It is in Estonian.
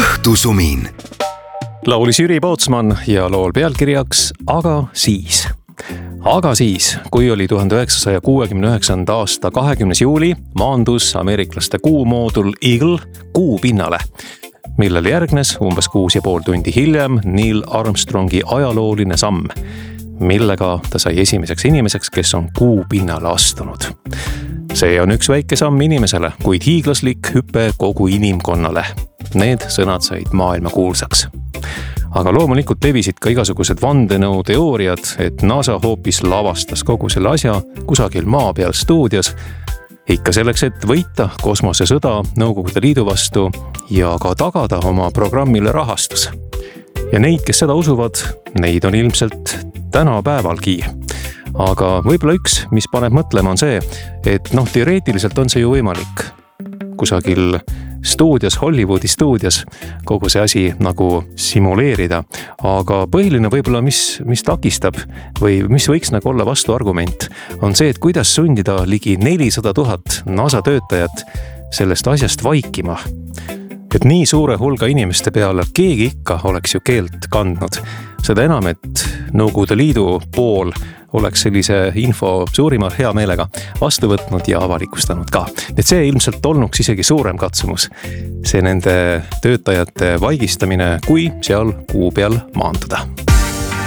Õhtusumin. Laulis Jüri Pootsman ja lool pealkirjaks Aga siis, kui oli 1969. aasta 20. juuli, maandus ameeriklaste kuumoodul Eagle kuu pinnale, millele järgnes umbes 6,5 tundi hiljem Neil Armstrongi ajalooline samm, millega ta sai esimeseks inimeseks, kes on kuu pinnale astunud. See on üks väike samm inimesele, kuid hiiglaslik hüpe kogu inimkonnale. Need sõnad said maailma kuulsaks. Aga loomulikult levisid ka igasugused vandenõu teooriad, et NASA hoopis lavastas kogu selle asja kusagil maa peal stuudios, ikka selleks, et võita kosmosesõda Nõukogude Liidu vastu ja ka tagada oma programmile rahastus. Ja neid, kes seda usuvad, neid on ilmselt tänapäevalgi. Aga võib-olla üks, mis paneb mõtlema, on see, et teoreetiliselt on see ju võimalik. Kusagil stuudios, Hollywoodi stuudios kogu see asi nagu simuleerida. Aga põhiline võib-olla, mis takistab või mis võiks nagu olla vastuargument, on see, et kuidas sundida ligi 400 000 NASA töötajat sellest asjast vaikima. Et nii suure hulga inimeste peale keegi ikka oleks ju keelt kandnud. Seda enam, et Nõukogude Liidu pool oleks sellise info suurima hea meelega vastu võtnud ja avalikustanud ka. Et see ilmselt olnuks isegi suurem katsumus. See nende töötajate vaigistamine, kui seal kuu peal maanduda.